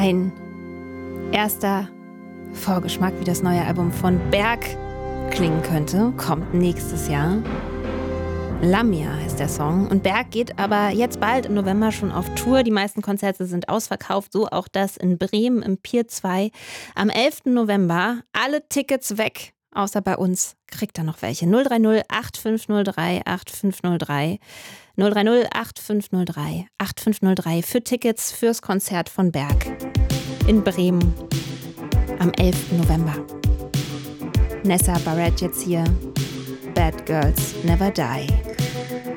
Ein erster Vorgeschmack, wie das neue Album von Berg klingen könnte, kommt nächstes Jahr. Lamia heißt der Song. Und Berg geht aber jetzt bald im November schon auf Tour. Die meisten Konzerte sind ausverkauft, so auch das in Bremen im Pier 2. Am 11. November alle Tickets weg, außer bei uns. Kriegt er noch welche? 030 8503 8503. 030 8503 8503 für Tickets fürs Konzert von Berg in Bremen am 11. November. Nessa Barrett jetzt hier. Bad Girls Never Die.